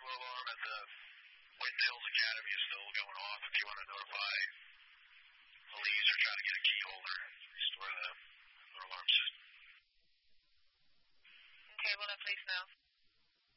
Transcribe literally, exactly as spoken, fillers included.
door alarm at the Wind Hills Academy is still going off. If you want to notify police or try to get a key holder, restore the door alarm system. Okay, we'll let police know.